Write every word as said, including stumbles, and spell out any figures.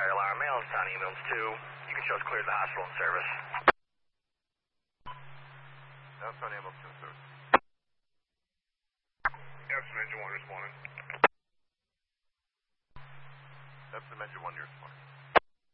fire alarm. Mail and sign emails too. You can show us cleared the hospital and service. That's on ambulance two service. Epsom engine one responding. Epsom engine one, you're responding.